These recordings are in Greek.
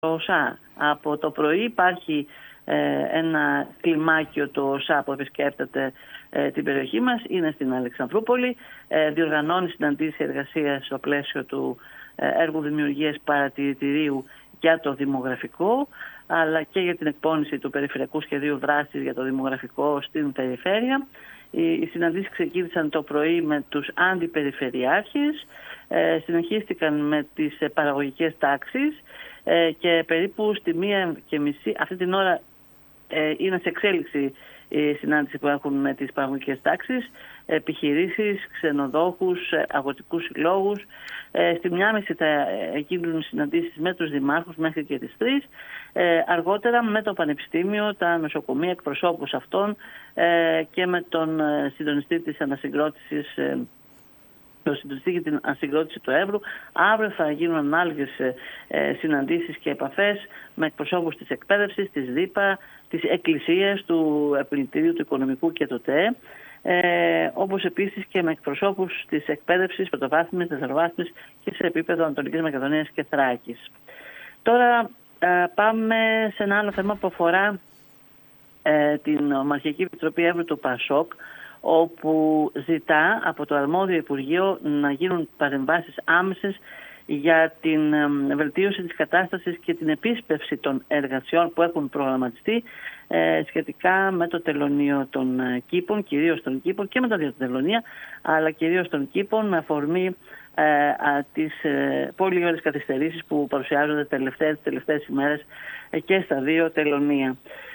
ΟΣΑ. Από το πρωί υπάρχει ένα κλιμάκιο του ΟΣΑ που επισκέπτεται την περιοχή μας. Είναι στην Αλεξανδρούπολη. Διοργανώνει συναντήσεις εργασίας στο πλαίσιο του έργου δημιουργίας παρατηρητηρίου για το δημογραφικό, αλλά και για την εκπόνηση του Περιφερειακού Σχεδίου Δράσης για το δημογραφικό στην περιφέρεια. Οι συναντήσεις ξεκίνησαν το πρωί με τους αντιπεριφερειάρχες, συνεχίστηκαν με τις παραγωγικές τάξεις και περίπου στη 1:30, αυτή την ώρα είναι σε εξέλιξη η συνάντηση που έχουν με τις παραγωγικές τάξεις, επιχειρήσεις, ξενοδόχους, αγροτικούς συλλόγους. Στη 1:30 θα γίνουν συναντήσεις με τους δημάρχους μέχρι και τις 3. Αργότερα με το Πανεπιστήμιο, τα νοσοκομεία, εκπροσώπους αυτών και με τον συντονιστή της ανασυγκρότησης, το συντονιστή για την ανασυγκρότηση του Εύρου. Αύριο θα γίνουν ανάλογες συναντήσεις και επαφές με εκπροσώπους της εκπαίδευσης, της ΔΥΠΑ, της Εκκλησίας, του Επιλητηρίου του Οικονομικού και του ΤΕ, όπως επίσης και με εκπροσώπους της εκπαίδευσης, πρωτοβάθμιας, δευτεροβάθμιας και σε επίπεδο Ανατολικής Μακεδονίας και Θράκης. Τώρα πάμε σε ένα άλλο θέμα που αφορά την Ομαρχιακή Επιτροπή Εύρου του ΠΑΣΟΚ, όπου ζητά από το αρμόδιο Υπουργείο να γίνουν παρεμβάσεις άμεσες για την βελτίωση της κατάστασης και την επίσπευση των εργασιών που έχουν προγραμματιστεί σχετικά με το τελωνείο των Κήπων, κυρίως των Κήπων και με τα δύο τελωνεία, αλλά κυρίως των Κήπων, με αφορμή τις πολύ ωραίες καθυστερήσεις που παρουσιάζονται τις τελευταίες ημέρες και στα δύο τελωνεία.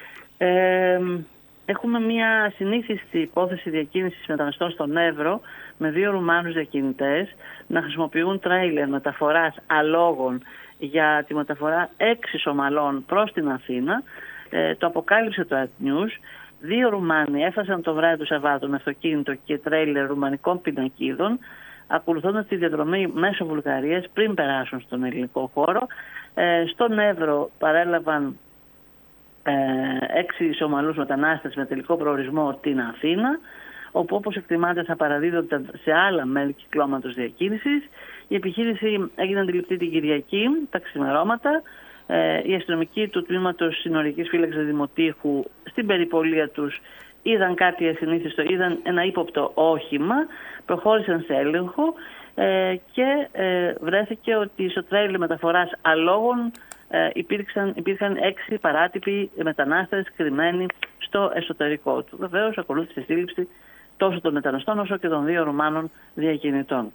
Έχουμε μια συνήθιστη υπόθεση διακίνησης μεταναστών στον Εύρο με 2 Ρουμάνους διακινητές να χρησιμοποιούν τρέιλερ μεταφοράς αλόγων για τη μεταφορά 6 Σομαλών προς την Αθήνα. Το αποκάλυψε το Art News. 2 Ρουμάνοι έφτασαν το βράδυ του Σαββάτου με αυτοκίνητο και τρέιλερ ρουμανικών πινακίδων, ακολουθώντας τη διαδρομή μέσω Βουλγαρίας πριν περάσουν στον ελληνικό χώρο. Στον Εύρο παρέλαβαν 6 Σομαλούς μετανάστες με τελικό προορισμό την Αθήνα, όπου όπως εκτιμάται θα παραδίδονται σε άλλα μέλη κυκλώματος διακίνησης. Η επιχείρηση έγινε αντιληπτή την Κυριακή, τα ξημερώματα. Οι αστυνομικοί του τμήματος συνορικής φύλαξης Δημοτήχου στην περιπολία τους είδαν κάτι ασυνήθιστο, είδαν ένα ύποπτο όχημα, προχώρησαν σε έλεγχο και βρέθηκε ότι στο τρέιλερ μεταφοράς αλόγων υπήρχαν 6 παράτυποι μετανάστες κρυμμένοι στο εσωτερικό του. Βεβαίως ακολούθησε σύλληψη τόσο των μεταναστών όσο και των 2 Ρουμάνων διακινητών.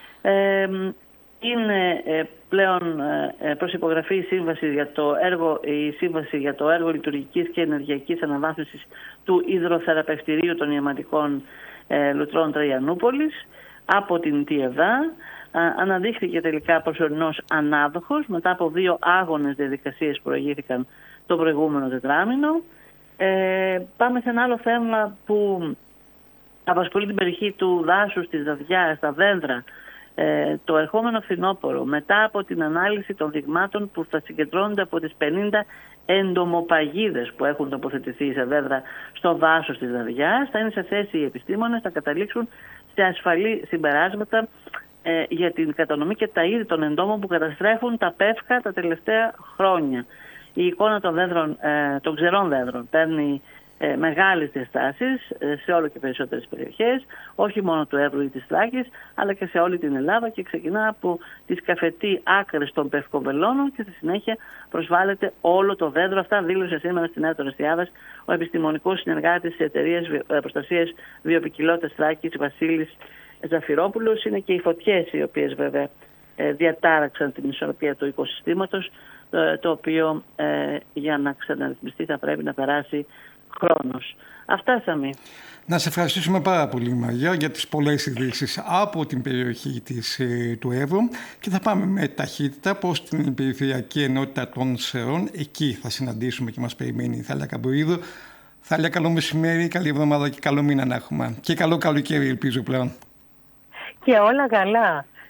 Είναι πλέον προς υπογραφή η σύμβαση για το έργο λειτουργικής και ενεργειακής αναβάθμισης του υδροθεραπευτηρίου των ιαματικών λουτρών Τραϊανούπολης από την ΤΙΕΔΑ. Αναδείχθηκε τελικά προσωρινός ανάδοχος μετά από 2 άγονες διαδικασίες που προηγήθηκαν το προηγούμενο τετράμινο. Πάμε σε ένα άλλο θέμα που απασχολεί την περιοχή του δάσους, της Δαδιάς, τα δέντρα. Το ερχόμενο φθινόπωρο, μετά από την ανάλυση των δειγμάτων που θα συγκεντρώνονται από τις 50 εντομοπαγίδες που έχουν τοποθετηθεί σε δέντρα στο δάσος της Δαδιάς, θα είναι σε θέση οι επιστήμονες να καταλήξουν σε ασφαλή συμπεράσματα για την κατανομή και τα είδη των εντόμων που καταστρέφουν τα πεύκα τα τελευταία χρόνια. Η εικόνα των δέντρων, των ξερών δέντρων παίρνει μεγάλες διαστάσεις σε όλο και περισσότερες περιοχές, όχι μόνο του Εύρου ή της Θράκης, αλλά και σε όλη την Ελλάδα, και ξεκινά από τις καφετή άκρες των πευκοβελώνων και στη συνέχεια προσβάλλεται όλο το δέντρο. Αυτά δήλωσε σήμερα στην Νέα Τωρεστιάδας ο επιστημονικός συνεργάτης της Εταιρείας Προστασίας Βιοποικιλότητας Θράκης, Βασίλης Ζαφυρόπουλος. Είναι και οι φωτιές οι οποίες βέβαια διατάραξαν την ισορροπία του οικοσυστήματος, το οποίο για να ξαναρυθμιστεί θα πρέπει να περάσει χρόνος. Αυτά, Σαμή. Να σε ευχαριστήσουμε πάρα πολύ, Μαρία, για τις πολλές ειδήσεις από την περιοχή του Εύρου, και θα πάμε με ταχύτητα προς την Περιφερειακή Ενότητα των Σερών. Εκεί θα συναντήσουμε και μας περιμένει η Θάλια Καμπουρίδου. Θάλια, καλό μεσημέρι, καλή εβδομάδα και καλό μήνα να έχουμε. Και καλό καλοκαίρι, ελπίζω πλέον. Και όλα καλά.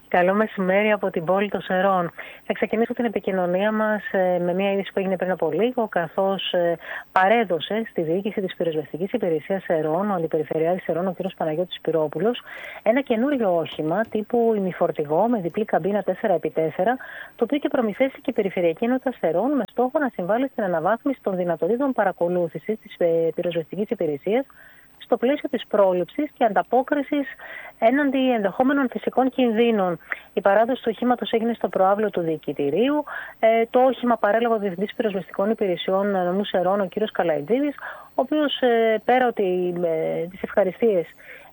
Καλό μεσημέρι από την πόλη των Σερών. Θα ξεκινήσω την επικοινωνία μας με μια είδηση που έγινε πριν από λίγο, καθώς παρέδωσε στη διοίκηση της πυροσβεστικής υπηρεσίας Σερών, ο Αντιπεριφερειάρχης Σερών, ο κ. Παναγιώτης Σπυρόπουλος, ένα καινούριο όχημα τύπου ημιφορτηγό με διπλή καμπίνα 4x4, το οποίο και προμηθεύτηκε η Περιφερειακή Ενότητα Σερών με στόχο να συμβάλλει στην αναβάθμιση των δυνατοτήτων παρακολούθησης της πυροσβεστικής υπηρεσίας στο πλαίσιο της πρόληψης και ανταπόκρισης έναντι ενδεχόμενων φυσικών κινδύνων. Η παράδοση του οχήματος έγινε στο προάβλιο του Διοικητηρίου. Το όχημα παρέλαβε ο Διευθυντής Πυροσβεστικών Υπηρεσιών νομού Σερών, ο κ. Καλαϊτζίδης, ο οποίος πέρα ότι τις ευχαριστίες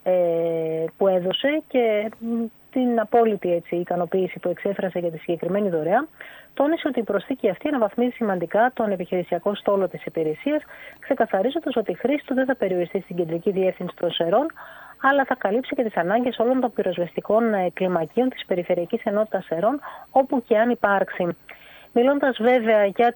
που έδωσε και την απόλυτη ικανοποίηση που εξέφρασε για τη συγκεκριμένη δωρεά, τόνισε ότι η προσθήκη αυτή αναβαθμίζει σημαντικά τον επιχειρησιακό στόλο της υπηρεσίας, ξεκαθαρίζοντας ότι η χρήση του δεν θα περιοριστεί στην κεντρική διεύθυνση των Σερών, αλλά θα καλύψει και τις ανάγκες όλων των πυροσβεστικών κλιμακίων της Περιφερειακής Ενότητας Σερών, όπου και αν υπάρξει. Μιλώντας βέβαια για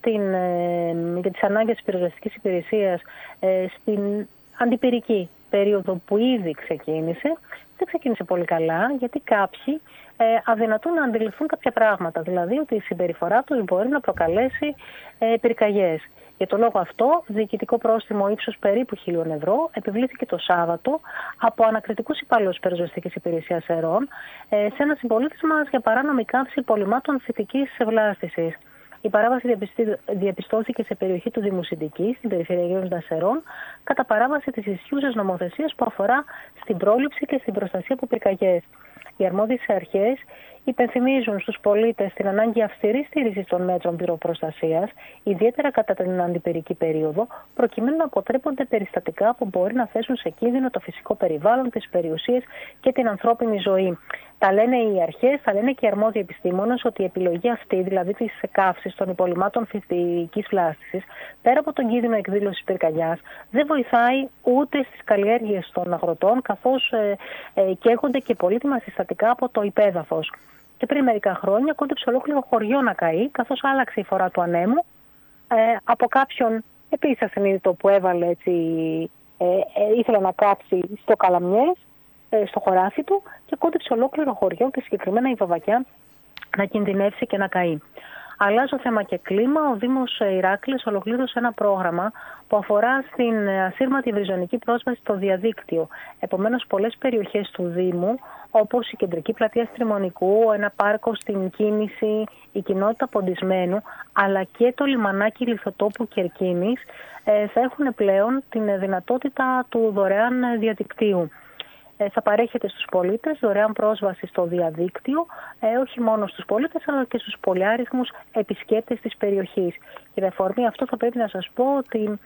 τις ανάγκες της πυροσβεστικής υπηρεσίας στην αντιπυρική περίοδο που ήδη ξεκίνησε, δεν ξεκίνησε πολύ καλά, γιατί κάποιοι αδυνατούν να αντιληφθούν κάποια πράγματα. Δηλαδή ότι η συμπεριφορά τους μπορεί να προκαλέσει πυρκαγιές. Για τον λόγο αυτό, διοικητικό πρόστιμο ύψους περίπου 1.000 ευρώ επιβλήθηκε το Σάββατο από ανακριτικούς υπαλλήλους πυροσβεστικής υπηρεσίας Σερών σε ένα συμπολίτη μας για παράνομη καύση υπολειμμάτων φυτικής ευλάστησης. Η παράβαση διαπιστώθηκε σε περιοχή του Δήμου Συντικής, στην Περιφερειακή Ενότητα Σερών, κατά παράβαση της ισχύουσας νομοθεσίας που αφορά στην πρόληψη και στην προστασία από πυρκαγιές. Οι αρμόδιες αρχές υπενθυμίζουν στους πολίτες την ανάγκη αυστηρής στήριξης των μέτρων πυροπροστασίας, ιδιαίτερα κατά την αντιπυρική περίοδο, προκειμένου να αποτρέπονται περιστατικά που μπορεί να θέσουν σε κίνδυνο το φυσικό περιβάλλον, τις περιουσίες και την ανθρώπινη ζωή. Τα λένε οι αρχές, τα λένε και οι αρμόδιοι επιστήμονες ότι η επιλογή αυτή, δηλαδή της καύσης των υπολειμμάτων φυτικής βλάστησης, πέρα από τον κίνδυνο εκδήλωσης πυρκαγιάς, δεν βοηθάει ούτε στις καλλιέργειες των αγροτών, καθώς καίγονται και πολύτιμα συστατικά από το υπέδαφος. Και πριν μερικά χρόνια κόντεψε ολόκληρο χωριό να καεί, καθώς άλλαξε η φορά του ανέμου από κάποιον επίσης ασυνείδητο που έβαλε ήθελε να κάψει στο καλαμιές, στο χωράφι του, και κόντεψε ολόκληρο χωριό και συγκεκριμένα η Βαβακιά να κινδυνεύσει και να καεί. Αλλάζω θέμα και κλίμα. Ο Δήμος Ηράκλειας ολοκλήρωσε ένα πρόγραμμα που αφορά στην ασύρματη ευρυζωνική πρόσβαση στο διαδίκτυο. Επομένως, πολλές περιοχές του Δήμου, όπως η κεντρική πλατεία Στριμονικού, ένα πάρκο στην Κίνηση, η κοινότητα Ποντισμένου, αλλά και το λιμανάκι Λιθοτόπου Κερκίνης, θα έχουν πλέον την δυνατότητα του δωρεάν διαδικτύου. Θα παρέχεται στους πολίτες δωρεάν πρόσβαση στο διαδίκτυο, όχι μόνο στους πολίτες αλλά και στους πολυάριθμους επισκέπτες της περιοχής. Και με αφορμή αυτό θα πρέπει να σας πω ότι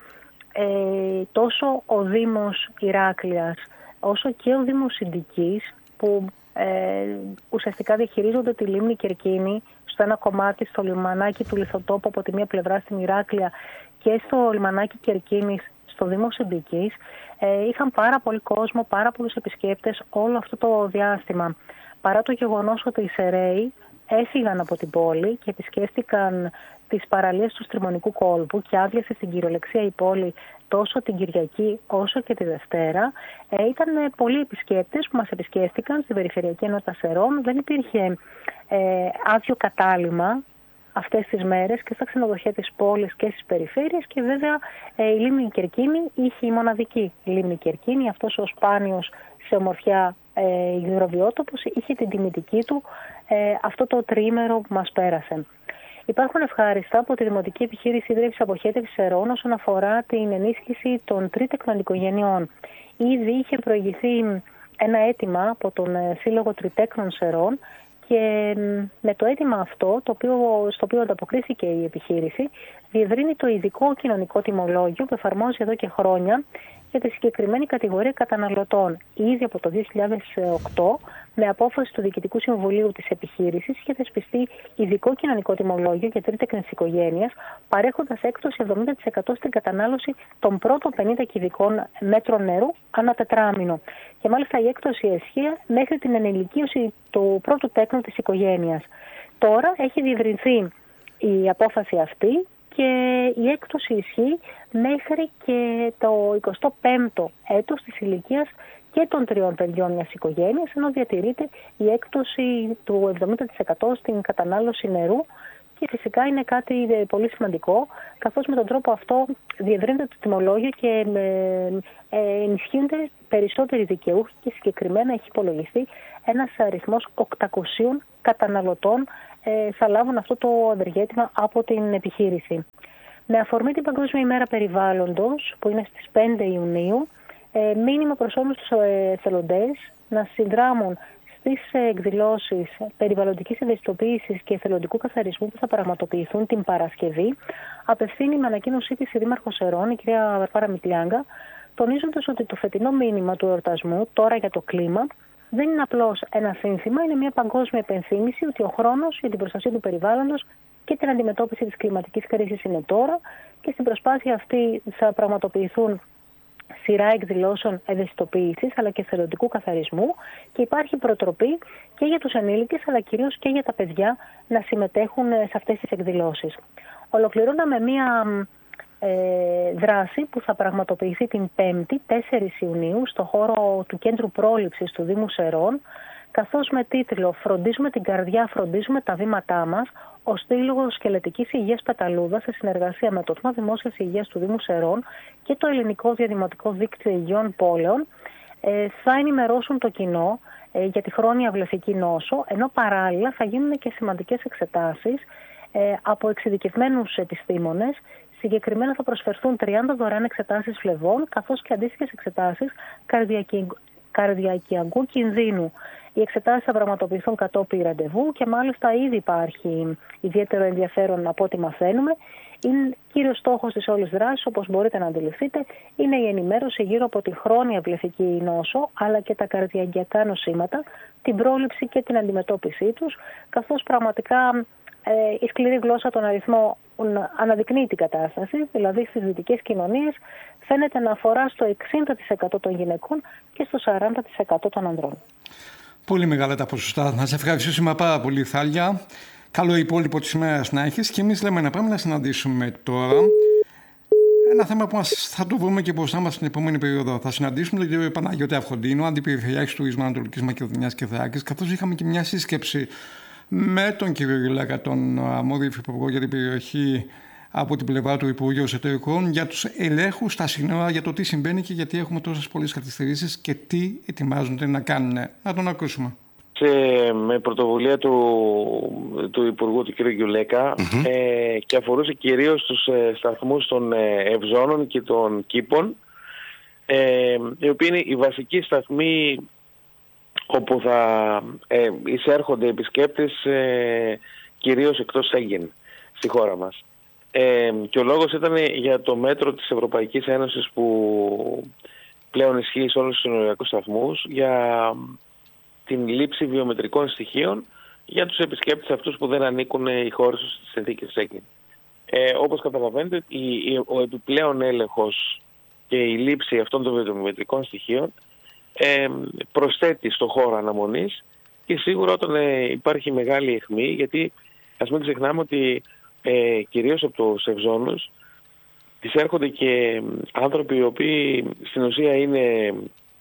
τόσο ο Δήμος Ηράκλειας όσο και ο Δήμος Συντικής, που ουσιαστικά διαχειρίζονται τη λίμνη Κερκίνη στο ένα κομμάτι, στο λιμανάκι του Λιθοτόπου από τη μία πλευρά στην Ηράκλεια και στο λιμανάκι Κερκίνης στο Δήμο Συντικής, είχαν πάρα πολύ κόσμο, πάρα πολλούς επισκέπτες όλο αυτό το διάστημα. Παρά το γεγονός ότι οι Σεραίοι έφυγαν από την πόλη και επισκέφτηκαν τις παραλίες του Στριμονικού κόλπου και άδειασε στην κυριολεξία η πόλη τόσο την Κυριακή όσο και τη Δευτέρα, ήταν πολλοί επισκέπτες που μας επισκέφτηκαν στην Περιφερειακή Ενότητα Σερών. Δεν υπήρχε άδειο κατάλημα αυτές τις μέρες και στα ξενοδοχεία της πόλης και στις περιφέρειες, και βέβαια η λίμνη Κερκίνη είχε η μοναδική λίμνη Κερκίνη, αυτός ο σπάνιος σε ομορφιά υδροβιότοπος, είχε την τιμητική του αυτό το τριήμερο που μας πέρασε. Υπάρχουν ευχάριστα από τη Δημοτική Επιχείρηση Ίδρυυσης Αποχέτευσης Σερών όσον αφορά την ενίσχυση των τρίτεκνων οικογενειών. Ήδη είχε προηγηθεί ένα αίτημα από τον Σύλλογο Τριτέκνων Σερών, και με το αίτημα αυτό, στο οποίο ανταποκρίθηκε η επιχείρηση, διευρύνει το ειδικό κοινωνικό τιμολόγιο που εφαρμόζει εδώ και χρόνια για τη συγκεκριμένη κατηγορία καταναλωτών. Ήδη από το 2008, με απόφαση του Διοικητικού Συμβουλίου της επιχείρησης, είχε θεσπιστεί ειδικό κοινωνικό τιμολόγιο για τρίτεκνες οικογένειας, παρέχοντας έκπτωση 70% στην κατανάλωση των πρώτων 50 κυβικών μέτρων νερού ανά τετράμινο. Και μάλιστα η έκπτωση ισχύει μέχρι την ενηλικίωση του πρώτου τέκνου της οικογένειας. Τώρα έχει διευρυνθεί η απόφαση αυτή και η έκπτωση ισχύει μέχρι και το 25ο έτος της ηλικίας και των 3 παιδιών μιας οικογένειας, ενώ διατηρείται η έκπτωση του 70% στην κατανάλωση νερού. Και φυσικά είναι κάτι πολύ σημαντικό, καθώς με τον τρόπο αυτό διευρύνεται το τιμολόγιο και ενισχύονται περισσότεροι δικαιούχοι και συγκεκριμένα έχει υπολογιστεί ένας αριθμός 800 καταναλωτών θα λάβουν αυτό το ευεργέτημα από την επιχείρηση. Με αφορμή την Παγκόσμια ημέρα περιβάλλοντος, που είναι στις 5 Ιουνίου, μήνυμα προς όλους τους εθελοντές να συνδράμουν στις εκδηλώσεις περιβαλλοντικής ευαισθητοποίησης και εθελοντικού καθαρισμού που θα πραγματοποιηθούν την Παρασκευή, απευθύνει με ανακοίνωσή της η Δήμαρχος Σερών, η κυρία Βαρβάρα Μητλιάγκα, τονίζοντας ότι το φετινό μήνυμα του εορτασμού, τώρα για το κλίμα, δεν είναι απλώς ένα σύνθημα, είναι μια παγκόσμια επενθύμηση ότι ο χρόνος για την προστασία του περιβάλλοντος και την αντιμετώπιση της κλιματικής κρίσης είναι τώρα και στην προσπάθεια αυτή θα πραγματοποιηθούν σειρά εκδηλώσεων ευαισθητοποίησης αλλά και εθελοντικού καθαρισμού και υπάρχει προτροπή και για τους ενήλικες αλλά κυρίως και για τα παιδιά να συμμετέχουν σε αυτές τις εκδηλώσεις. Ολοκληρώναμε μία δράση που θα πραγματοποιηθεί την 5η, 4 Ιουνίου, στο χώρο του Κέντρου Πρόληψης του Δήμου Σερών, καθώς με τίτλο «Φροντίζουμε την καρδιά, φροντίζουμε τα βήματά μας», ο Σύλλογος Σκελετικής Υγείας Πεταλούδα, σε συνεργασία με το Τμήμα Δημόσιας Υγείας του Δήμου Σερών και το Ελληνικό Διαδημοτικό Δίκτυο Υγειών Πόλεων θα ενημερώσουν το κοινό για τη χρόνια βλεφική νόσο, ενώ παράλληλα θα γίνουν και σημαντικές εξετάσεις από εξειδικευμένους επιστήμονες. Συγκεκριμένα θα προσφερθούν 30 δωρεάν εξετάσεις φλεβών, καθώς και αντίστοιχες εξετάσεις καρδιακιακού κινδύνου. Οι εξετάσεις θα πραγματοποιηθούν κατόπιν ραντεβού και μάλιστα ήδη υπάρχει ιδιαίτερο ενδιαφέρον από ό,τι μαθαίνουμε. Είναι κύριος στόχος της όλης δράσης, όπως μπορείτε να αντιληφθείτε, είναι η ενημέρωση γύρω από τη χρόνια βλεφική νόσο, αλλά και τα καρδιακιακά νοσήματα, την πρόληψη και την αντιμετώπιση τους, καθώς πραγματικά η σκληρή γλώσσα των αριθμών αναδεικνύει την κατάσταση, δηλαδή στις δυτικές κοινωνίες φαίνεται να αφορά στο 60% των γυναικών και στο 40% των ανδρών. Πολύ μεγάλα τα ποσοστά. Να σε ευχαριστήσουμε πάρα πολύ, Θάλια. Καλό υπόλοιπο της ημέρας να έχεις και εμείς λέμε να πάμε να συναντήσουμε τώρα ένα θέμα που θα το βρούμε και μπροστά μας στην επόμενη περίοδο. Θα συναντήσουμε τον κύριο Παναγιώτη Αυχοντίνο, Αντιπεριφερειάρχης Τουρισμού Ανατολικής Μακεδονίας και Θράκης, καθώς είχαμε και μια σύσκεψη με τον κύριο Γιλάκα, τον αρμόδιο υφυπουργό για την περιοχή από την πλευρά του Υπουργείου Εσωτερικών, για τους ελέγχους στα σύνορα, για το τι συμβαίνει και γιατί έχουμε τόσες πολλές καθυστερήσεις και τι ετοιμάζονται να κάνουν. Να τον ακούσουμε. Με πρωτοβουλία του Υπουργού του κ. Γιουλέκα και αφορούσε κυρίως τους σταθμούς των Ευζώνων και των Κήπων, οι οποίοι είναι οι βασικοί σταθμοί όπου θα εισέρχονται επισκέπτες κυρίως εκτός Σέγγεν στη χώρα μας. Και ο λόγος ήταν για το μέτρο της Ευρωπαϊκής Ένωσης που πλέον ισχύει σε όλους τους συνοριακούς σταθμούς για την λήψη βιομετρικών στοιχείων για τους επισκέπτες αυτούς που δεν ανήκουν οι χώρες στις συνθήκες Σέγγεν. Όπως καταλαβαίνετε, ο επιπλέον έλεγχος και η λήψη αυτών των βιομετρικών στοιχείων προσθέτει στο χώρο αναμονής και σίγουρα όταν υπάρχει μεγάλη αιχμή, γιατί ας μην ξεχνάμε ότι κυρίως από τους Ευζώνους εισέρχονται και άνθρωποι οι οποίοι στην ουσία είναι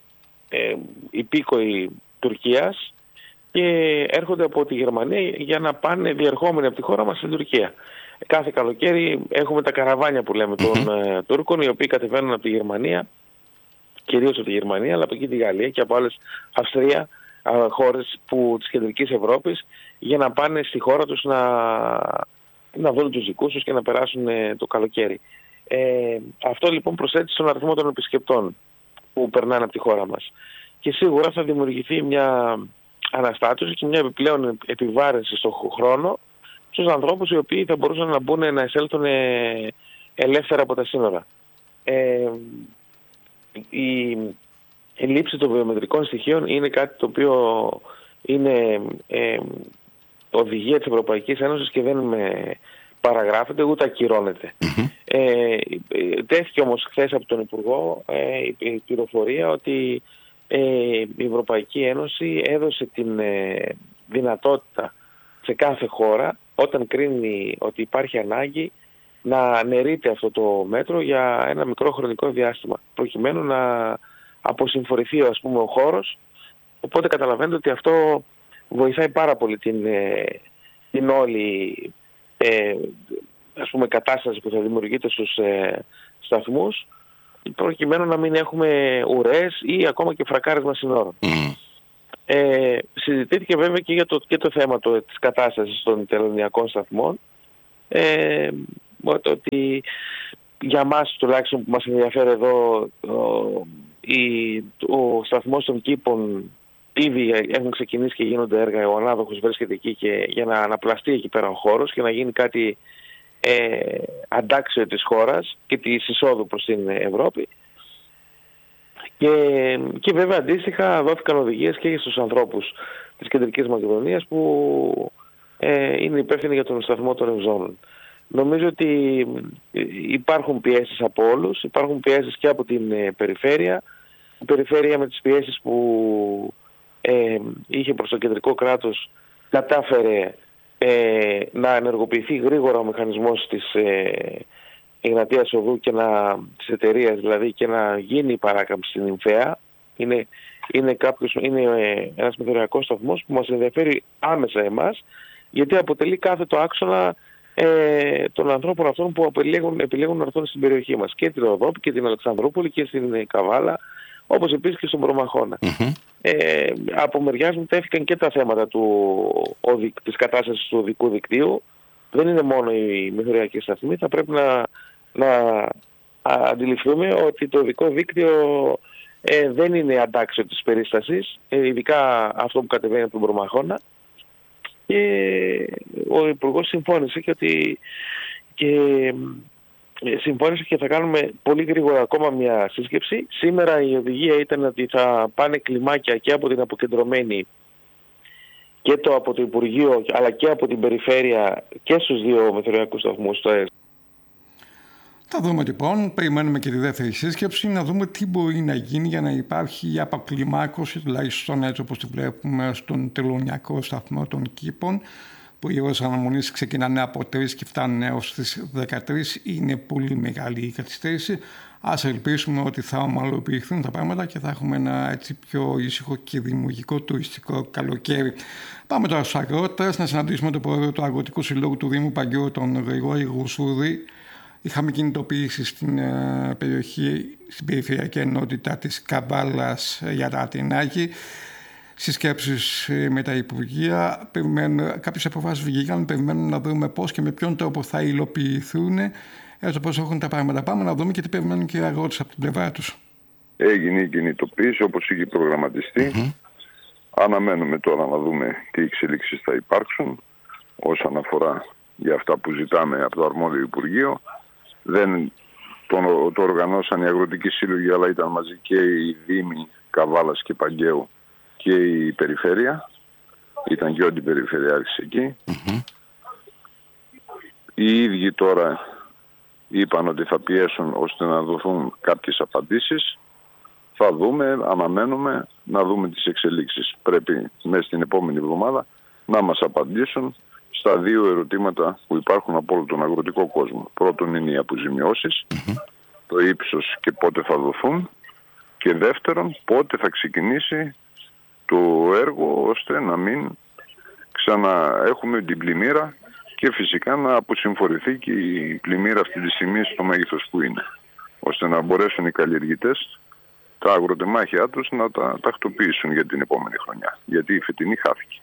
υπήκοοι Τουρκίας και έρχονται από τη Γερμανία για να πάνε διερχόμενοι από τη χώρα μας στην Τουρκία. Κάθε καλοκαίρι έχουμε τα καραβάνια που λέμε των Τούρκων, οι οποίοι κατεβαίνουν από τη Γερμανία, κυρίως από τη Γερμανία, αλλά από εκεί τη Γαλλία και από άλλες Αυστρία, χώρες της κεντρικής Ευρώπης, για να πάνε στη χώρα τους να δουν τους δικούς τους και να περάσουν το καλοκαίρι. Αυτό λοιπόν προσθέτει στον αριθμό των επισκεπτών που περνάνε από τη χώρα μας. Και σίγουρα θα δημιουργηθεί μια αναστάτωση και μια επιπλέον επιβάρυνση στον χρόνο στους ανθρώπους οι οποίοι θα μπορούσαν να μπουν, να εισέλθουν ελεύθερα από τα σύνορα. Η λήψη των βιομετρικών στοιχείων είναι κάτι το οποίο είναι οδηγία της Ευρωπαϊκής Ένωσης και δεν παραγράφεται ούτε ακυρώνεται. Τέθηκε όμως χθες από τον Υπουργό η πληροφορία ότι η Ευρωπαϊκή Ένωση έδωσε την δυνατότητα σε κάθε χώρα, όταν κρίνει ότι υπάρχει ανάγκη, να αναιρείται αυτό το μέτρο για ένα μικρό χρονικό διάστημα, προκειμένου να αποσυμφορηθεί ας πούμε ο χώρος. Οπότε καταλαβαίνετε ότι αυτό βοηθάει πάρα πολύ την όλη ας πούμε κατάσταση που θα δημιουργείται στους σταθμούς, προκειμένου να μην έχουμε ουρές ή ακόμα και φρακάρισμα συνόρων. Συζητήθηκε βέβαια και το θέμα της κατάστασης των τελωνιακών σταθμών, ότι για μας τουλάχιστον που μας ενδιαφέρει εδώ, ο σταθμός των Κήπων ήδη έχουν ξεκινήσει και γίνονται έργα, ο ανάδοχος βρίσκεται εκεί και για να αναπλαστεί εκεί πέρα ο χώρος και να γίνει κάτι αντάξιο της χώρας και της εισόδου προς την Ευρώπη. Και βέβαια αντίστοιχα δόθηκαν οδηγίες και στους ανθρώπους της Κεντρικής Μακεδονίας που είναι υπεύθυνοι για τον σταθμό των Ευζώνων. Νομίζω ότι υπάρχουν πιέσεις από όλους, υπάρχουν πιέσεις και από την περιφέρεια. Η περιφέρεια με τις πιέσεις που είχε προς το κεντρικό κράτος κατάφερε να ενεργοποιηθεί γρήγορα ο μηχανισμός της Εγνατίας Οδού και της εταιρείας δηλαδή, και να γίνει η παράκαμψη στην Νυμφαία. Είναι ένας μεθοριακός σταθμός που μας ενδιαφέρει άμεσα εμάς, γιατί αποτελεί κάθετο άξονα των ανθρώπων αυτών που επιλέγουν να έρθουν στην περιοχή μας, και την Ροδόπη και την Αλεξανδρούπολη και στην Καβάλα, όπως επίσης και στον Προμαχώνα. Από μεριάς μου τέθηκαν και τα θέματα της κατάστασης του οδικού δικτύου. Δεν είναι μόνο οι μεθοριακοί σταθμοί, θα πρέπει να αντιληφθούμε ότι το οδικό δίκτυο δεν είναι αντάξιο της περίστασης, ειδικά αυτό που κατεβαίνει από τον Προμαχώνα. Και ο Υπουργός συμφώνησε και θα κάνουμε πολύ γρήγορα ακόμα μια σύσκεψη. Σήμερα η οδηγία ήταν ότι θα πάνε κλιμάκια και από την αποκεντρωμένη και από το Υπουργείο αλλά και από την περιφέρεια και στους δύο μεθοριακούς σταθμούς. Θα δούμε λοιπόν, περιμένουμε και τη δεύτερη σύσκεψη, να δούμε τι μπορεί να γίνει για να υπάρχει η αποκλιμάκωση, τουλάχιστον έτσι όπως τη βλέπουμε στον τελωνιακό σταθμό των Κήπων, που οι ώρες αναμονής ξεκινάνε από 3 και φτάνουν έως τις 13. Είναι πολύ μεγάλη η καθυστέρηση. Ας ελπίσουμε ότι θα ομαλοποιηθούν τα πράγματα και θα έχουμε ένα έτσι πιο ήσυχο και δημιουργικό τουριστικό καλοκαίρι. Πάμε τώρα στους αγρότες, να συναντήσουμε τον πρόεδρο του Αγροτικού Συλλόγου του Δήμου Παγκαίου, τον Γρηγόρη Γουσούρη. Είχαμε κινητοποίηση στην περιοχή, στην περιφερειακή ενότητα της Καβάλας για τα Αττινάκη. Συσκέψεις με τα Υπουργεία. Κάποιες αποφάσεις βγήκαν. Περιμένουμε να δούμε πώς και με ποιον τρόπο θα υλοποιηθούν. Έτσι πώς έχουν τα πράγματα. Πάμε να δούμε και τι περιμένουν και οι αγρότες από την πλευρά τους. Έγινε η κινητοποίηση όπως είχε προγραμματιστεί. Αναμένουμε τώρα να δούμε τι εξελίξεις θα υπάρξουν όσον αφορά για αυτά που ζητάμε από το αρμόδιο Υπουργείο. Δεν το οργανώσαν οι αγροτικοί σύλλογοι, αλλά ήταν μαζί και οι Δήμοι Καβάλας και Παγκαίου και η περιφέρεια. Ήταν και ο αντιπεριφερειάρχης εκεί. Οι ίδιοι τώρα είπαν ότι θα πιέσουν ώστε να δοθούν κάποιες απαντήσεις. Θα δούμε, αναμένουμε να δούμε τις εξελίξεις. Πρέπει μέσα στην επόμενη εβδομάδα να μας απαντήσουν στα δύο ερωτήματα που υπάρχουν από όλο τον αγροτικό κόσμο. Πρώτον είναι οι αποζημιώσεις, το ύψος και πότε θα δοθούν, και δεύτερον πότε θα ξεκινήσει το έργο ώστε να μην ξαναέχουμε την πλημμύρα και φυσικά να αποσυμφορηθεί και η πλημμύρα αυτή τη στιγμή στο μέγεθος που είναι, ώστε να μπορέσουν οι καλλιεργητές τα αγροτεμάχια τους να τα τακτοποιήσουν για την επόμενη χρονιά, γιατί η φετινή χάθηκε.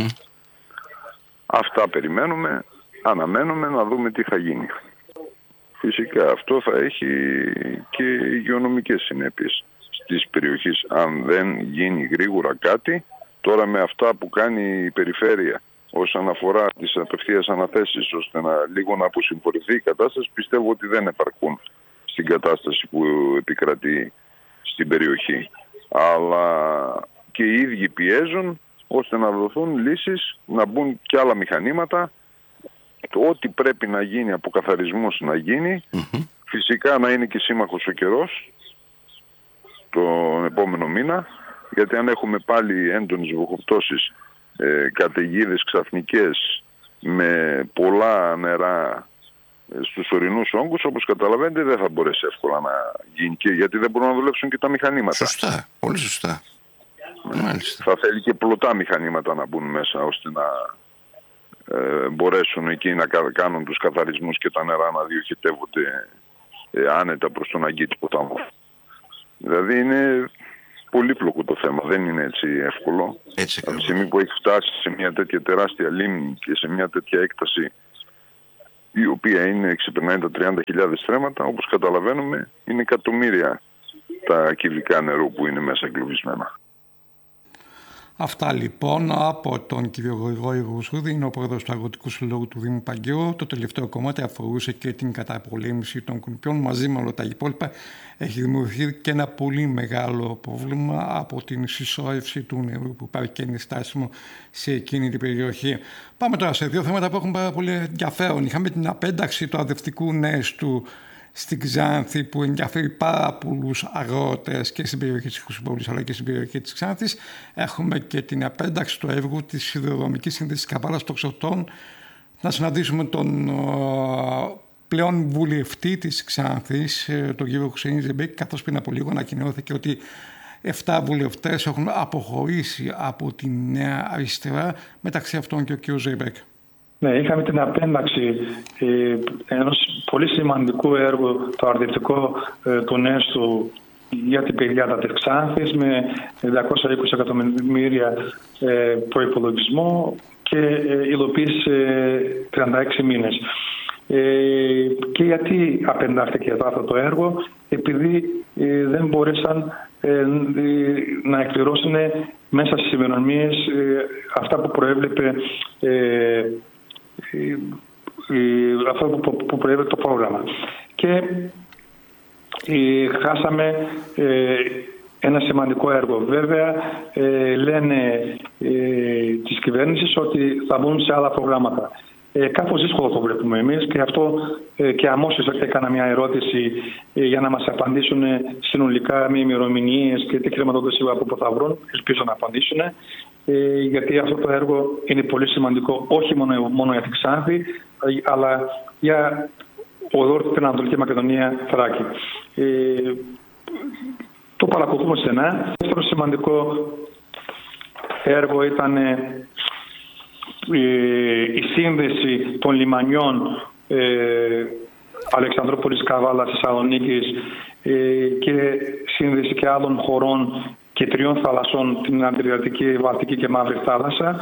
Αυτά περιμένουμε, αναμένουμε να δούμε τι θα γίνει. Φυσικά αυτό θα έχει και υγειονομικές συνέπειες στις περιοχές αν δεν γίνει γρήγορα κάτι. Τώρα με αυτά που κάνει η περιφέρεια όσον αφορά τις απευθείας αναθέσεις ώστε λίγο να αποσυμφορηθεί η κατάσταση, πιστεύω ότι δεν επαρκούν στην κατάσταση που επικρατεί στην περιοχή. Αλλά και οι ίδιοι πιέζουν ώστε να δοθούν λύσεις, να μπουν και άλλα μηχανήματα, ό,τι πρέπει να γίνει από καθαρισμός να γίνει. Φυσικά να είναι και σύμμαχος ο καιρός τον επόμενο μήνα, γιατί αν έχουμε πάλι έντονες βροχοπτώσεις, καταιγίδες ξαφνικές με πολλά νερά στους ορεινούς όγκους, όπως καταλαβαίνετε, δεν θα μπορέσει εύκολα να γίνει, και γιατί δεν μπορούν να δουλέψουν και τα μηχανήματα. Σωστά, πολύ σωστά. Μάλιστα. Θα θέλει και πλωτά μηχανήματα να μπουν μέσα, ώστε να μπορέσουν εκεί να κάνουν τους καθαρισμούς και τα νερά να διοχετεύονται άνετα προς τον Αγκίτη ποταμό. Δηλαδή είναι πολύπλοκο το θέμα, δεν είναι έτσι εύκολο. Από τη στιγμή που έχει φτάσει σε μια τέτοια τεράστια λίμνη και σε μια τέτοια έκταση, η οποία ξεπερνάει τα 30.000 στρέμματα, όπως καταλαβαίνουμε, είναι εκατομμύρια τα κυβικά νερού που είναι μέσα εγκλωβισμένα. Αυτά λοιπόν από τον κύριο Γρηγόρη Γουσούδη, είναι ο πρόεδρος του Αγροτικού Συλλόγου του Δήμου Παγκαίου. Το τελευταίο κομμάτι αφορούσε και την καταπολέμηση των κουνυπιών. Μαζί με όλα τα υπόλοιπα έχει δημιουργηθεί και ένα πολύ μεγάλο πρόβλημα από την συσσόρευση του νερού που υπάρχει και είναι στάσιμο σε εκείνη την περιοχή. Πάμε τώρα σε δύο θέματα που έχουν πάρα πολύ ενδιαφέρον. Είχαμε την απένταξη του αδευτικού νέστου στην Ξάνθη, που ενδιαφέρει πάρα πολλούς αγρότες και στην περιοχή της Χρυσούπολης αλλά και στην περιοχή της Ξάνθης. Έχουμε και την απένταξη του έργου της Σιδηροδρομικής Σύνδεσης Καβάλας Τοξωτών. Να συναντήσουμε τον πλέον βουλευτή της Ξάνθης, τον κύριο Χουσέιν Ζεμπέκ, καθώς πριν από λίγο ανακοινώθηκε ότι 7 βουλευτές έχουν αποχωρήσει από τη Νέα Αριστερά, μεταξύ αυτών και ο κ. Ζεμπέκ. Ναι, είχαμε την απένταξη ενός πολύ σημαντικού έργου, το αρδευτικό του Νέστου για την πεδιάδα της Ξάνθης, με 220 εκατομμύρια προϋπολογισμό και υλοποίηση 36 μήνες. Και γιατί απεντάχθηκε αυτό το έργο? Επειδή δεν μπόρεσαν να εκπληρώσουν μέσα στις ημερομηνίες αυτά που προέβλεπε αυτό που προέβλεπε το πρόγραμμα. Και χάσαμε ένα σημαντικό έργο. Βέβαια λένε της κυβέρνησης ότι θα μπουν σε άλλα προγράμματα. Κάπως δύσκολο το βλέπουμε εμείς, και αυτό και αμέσως έκανα μια ερώτηση για να μας απαντήσουν συνολικά με ημερομηνίες και τι χρηματοδότηση από πού θα βρουν. Ελπίζω να απαντήσουν, γιατί αυτό το έργο είναι πολύ σημαντικό, όχι μόνο για την Ξάνθη, αλλά για ολόκληρη την Ανατολική Μακεδονία, Θράκη. Το παρακολουθούμε στενά. Δεύτερο σημαντικό έργο ήταν η σύνδεση των λιμανιών Αλεξανδρούπολης, Καβάλας, Θεσσαλονίκης και σύνδεση και άλλων χωρών και 3 θαλασσών, την Αδριατική, Βαλτική και Μαύρη Θάλασσα,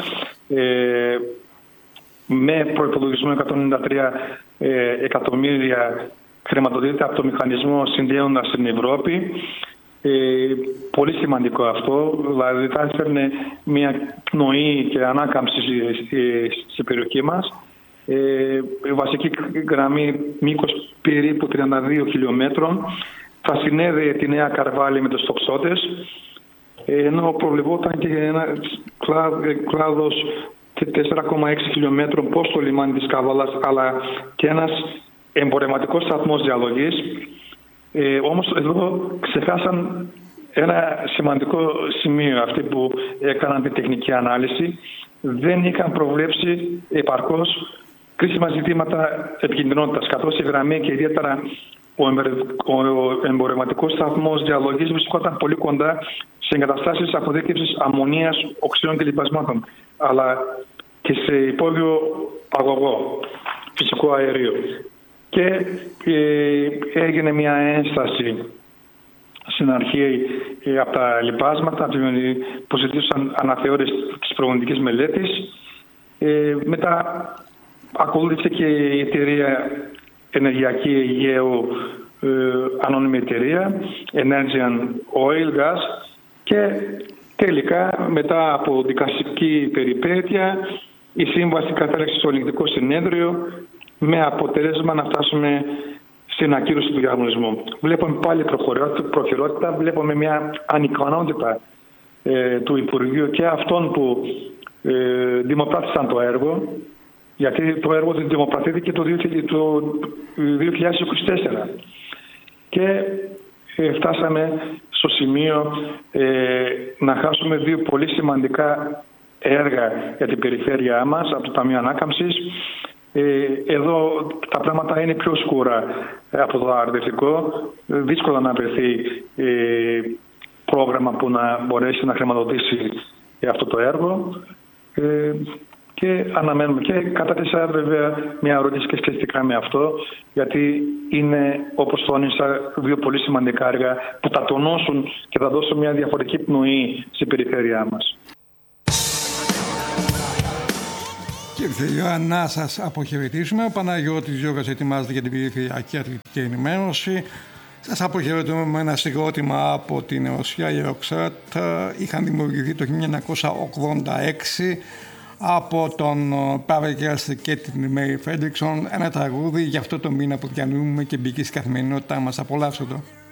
με προϋπολογισμό 193 εκατομμύρια χρηματοδοτείται από το μηχανισμό συνδέοντας την Ευρώπη. Πολύ σημαντικό αυτό, δηλαδή θα έφερνε μια πνοή και ανάκαμψη στην περιοχή μας. Βασική γραμμή μήκος περίπου 32 χιλιόμετρων, θα συνέδεε τη Νέα Καρβάλη με τους τοξότες, ενώ προβλεπόταν και ένα κλάδος 4,6 χιλιόμετρων προς το λιμάνι της Καβάλας, αλλά και ένας εμπορευματικός σταθμός διαλογής. Όμως εδώ ξεχάσαν ένα σημαντικό σημείο. Αυτοί που έκαναν την τεχνική ανάλυση δεν είχαν προβλέψει επαρκώς κρίσιμα ζητήματα επικινδυνότητας, καθώς η γραμμή και ιδιαίτερα ο εμπορευματικός σταθμός διαλογής βρισκόταν πολύ κοντά σε εγκαταστάσεις αποδίκτυψης αμμονίας, οξύων και λιπασμάτων, αλλά και σε υπόγειο αγωγό φυσικό αερίο. Και έγινε μια ένσταση στην αρχή από τα λιπάσματα που ζητούσαν αναθεώρηση της προγραμματικής μελέτης. Μετά ακολούθησε και η εταιρεία Ενεργειακή Αιγαίου, ανώνυμη εταιρεία, Energean Oil Gas, και τελικά μετά από δικαστική περιπέτεια η σύμβαση κατέληξε στο ελεγκτικό συνέδριο, με αποτέλεσμα να φτάσουμε στην ακύρωση του διαγωνισμού. Βλέπουμε πάλι προχειρότητα, βλέπουμε μια ανικανότητα του Υπουργείου και αυτών που δημοπράτησαν το έργο, γιατί το έργο δημοπρατήθηκε το 2024. Και φτάσαμε στο σημείο να χάσουμε 2 πολύ σημαντικά έργα για την περιφέρειά μας από το Ταμείο Ανάκαμψης. Εδώ τα πράγματα είναι πιο σκούρα από το αρδευτικό. Δύσκολα να βρεθεί πρόγραμμα που να μπορέσει να χρηματοδοτήσει αυτό το έργο. Και αναμένουμε. Και κατάθεσα βέβαια μια ερώτηση και σχετικά με αυτό, γιατί είναι, όπως τόνισα, δύο πολύ σημαντικά έργα που θα τονώσουν και θα δώσουν μια διαφορετική πνοή στην περιφέρειά μας. Κύριε Θεϊό, να σας αποχαιρετήσουμε. Ο Παναγιώτης Γιώργας ετοιμάζεται για την περιφερειακή αθλητική ενημέρωση. Σας αποχαιρετούμε με ένα συγκρότημα από την Ρωσία, η Ροξάτ. Είχαν δημιουργηθεί το 1986 από τον Παύλο Κέραστη και την Μέρι Φέντριξον. Ένα τραγούδι για αυτό το μήνα που διανύουμε και μπήκε στην καθημερινότητά μας. Απολαύστε το.